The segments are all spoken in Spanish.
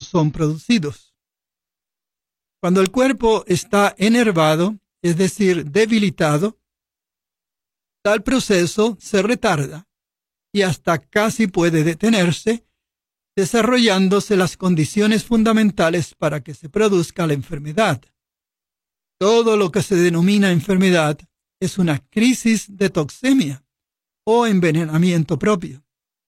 son producidos. Cuando el cuerpo está enervado, es decir, debilitado, tal proceso se retarda y hasta casi puede detenerse, desarrollándose las condiciones fundamentales para que se produzca la enfermedad. Todo lo que se denomina enfermedad es una crisis de toxemia o envenenamiento propio.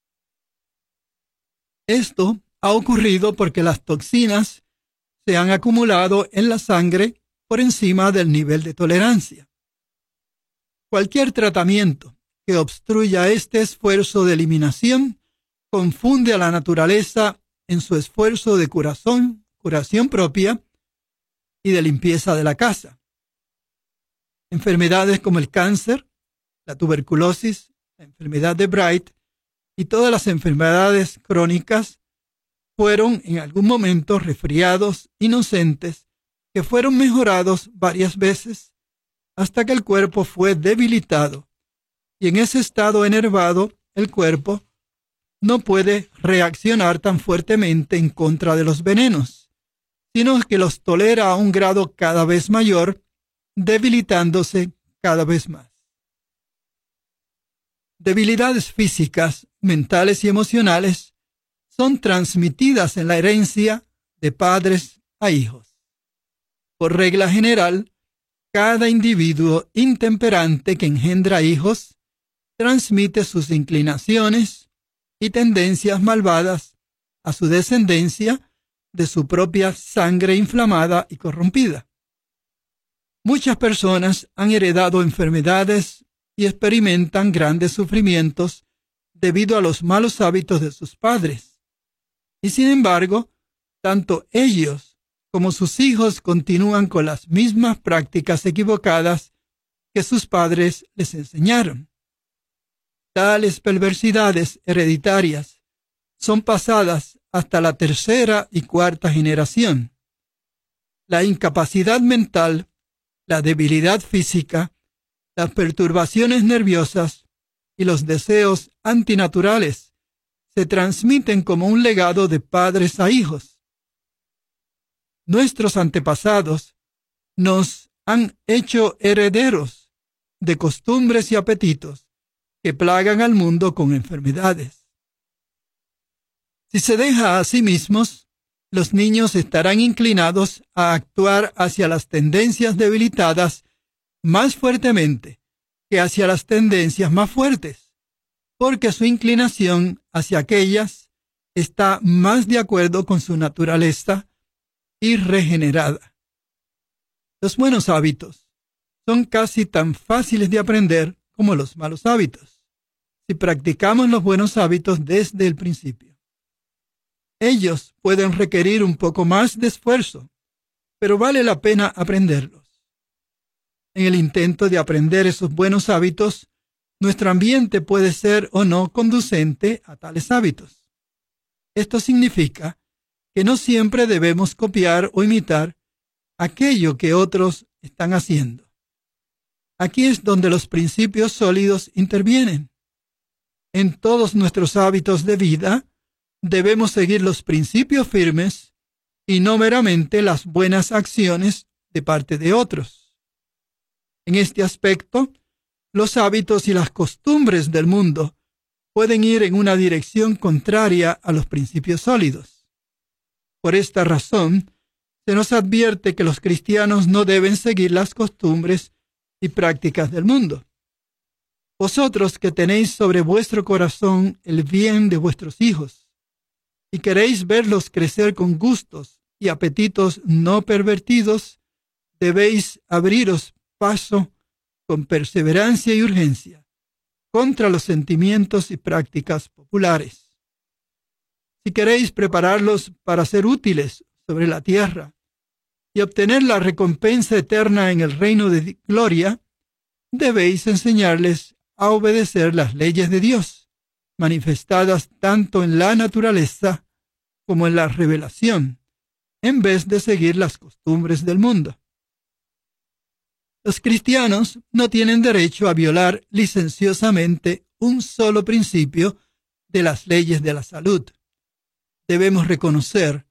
Esto ha ocurrido porque las toxinas se han acumulado en la sangre por encima del nivel de tolerancia. Cualquier tratamiento que obstruya este esfuerzo de eliminación confunde a la naturaleza en su esfuerzo de curación propia y de limpieza de la casa. Enfermedades como el cáncer, la tuberculosis, la enfermedad de Bright y todas las enfermedades crónicas fueron en algún momento resfriados inocentes que fueron mejorados varias veces hasta que el cuerpo fue debilitado, y en ese estado enervado el cuerpo no puede reaccionar tan fuertemente en contra de los venenos, sino que los tolera a un grado cada vez mayor, debilitándose cada vez más. Debilidades físicas, mentales y emocionales son transmitidas en la herencia de padres a hijos. Por regla general, cada individuo intemperante que engendra hijos transmite sus inclinaciones y tendencias malvadas a su descendencia de su propia sangre inflamada y corrompida. Muchas personas han heredado enfermedades y experimentan grandes sufrimientos debido a los malos hábitos de sus padres. Y sin embargo, tanto ellos como sus hijos continúan con las mismas prácticas equivocadas que sus padres les enseñaron. Tales perversidades hereditarias son pasadas hasta la tercera y cuarta generación. La incapacidad mental, la debilidad física, las perturbaciones nerviosas y los deseos antinaturales se transmiten como un legado de padres a hijos. Nuestros antepasados nos han hecho herederos de costumbres y apetitos que plagan al mundo con enfermedades. Si se deja a sí mismos, los niños estarán inclinados a actuar hacia las tendencias debilitadas más fuertemente que hacia las tendencias más fuertes, porque su inclinación hacia aquellas está más de acuerdo con su naturaleza y regenerada. Los buenos hábitos son casi tan fáciles de aprender como los malos hábitos, si practicamos los buenos hábitos desde el principio. Ellos pueden requerir un poco más de esfuerzo, pero vale la pena aprenderlos. En el intento de aprender esos buenos hábitos, nuestro ambiente puede ser o no conducente a tales hábitos. Esto significa que no siempre debemos copiar o imitar aquello que otros están haciendo. Aquí es donde los principios sólidos intervienen. En todos nuestros hábitos de vida, debemos seguir los principios firmes y no meramente las buenas acciones de parte de otros. En este aspecto, los hábitos y las costumbres del mundo pueden ir en una dirección contraria a los principios sólidos. Por esta razón, se nos advierte que los cristianos no deben seguir las costumbres y prácticas del mundo. Vosotros que tenéis sobre vuestro corazón el bien de vuestros hijos, y queréis verlos crecer con gustos y apetitos no pervertidos, debéis abriros paso con perseverancia y urgencia contra los sentimientos y prácticas populares. Si queréis prepararlos para ser útiles sobre la tierra y obtener la recompensa eterna en el reino de gloria, debéis enseñarles a obedecer las leyes de Dios, manifestadas tanto en la naturaleza como en la revelación, en vez de seguir las costumbres del mundo. Los cristianos no tienen derecho a violar licenciosamente un solo principio de las leyes de la salud. Debemos reconocer